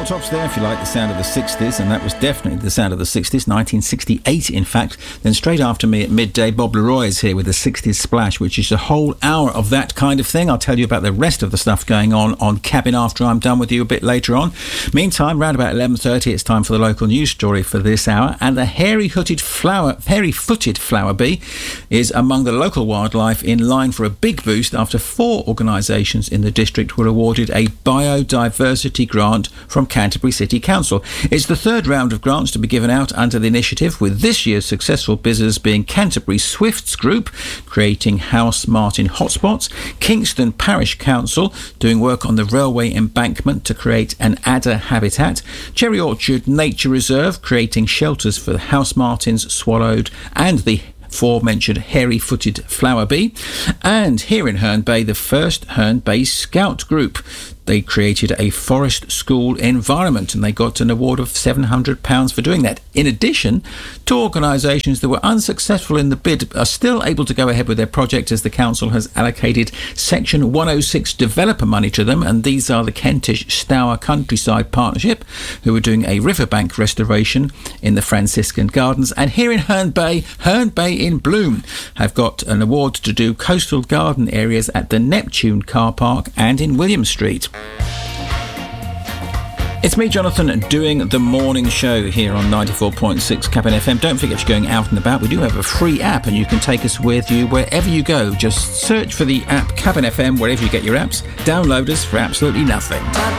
Tops there, if you like, the sound of the 60s, and that was definitely the sound of the 60s, 1968 in fact. Then straight after me at midday, Bob Leroy is here with the 60s Splash, which is a whole hour of that kind of thing. I'll tell you about the rest of the stuff going on Cabin after I'm done with you a bit later on. Meantime, round about 11:30, it's time for the local news story for this hour, and the hairy-footed flower bee is among the local wildlife in line for a big boost after 4 organisations in the district were awarded a biodiversity grant from Canterbury City Council. It's the third round of grants to be given out under the initiative, with this year's successful bidders being Canterbury Swifts Group, creating House Martin hotspots, Kingston Parish Council, doing work on the railway embankment to create an adder habitat, Cherry Orchard Nature Reserve, creating shelters for the House Martins, swallowed, and the aforementioned hairy-footed flower bee, and here in Herne Bay, the first Herne Bay Scout Group. They created a forest school environment and they got an award of £700 for doing that. In addition, 2 organisations that were unsuccessful in the bid are still able to go ahead with their project, as the council has allocated Section 106 developer money to them, and these are the Kentish Stour Countryside Partnership, who are doing a riverbank restoration in the Franciscan Gardens, and here in Herne Bay in Bloom have got an award to do coastal garden areas at the Neptune car park and in William Street. It's me, Jonathan, doing the morning show here on 94.6 Cabin FM. Don't forget, you're going out and about, we do have a free app and you can take us with you wherever you go. Just search for the app Cabin FM wherever you get your apps. Download us for absolutely nothing.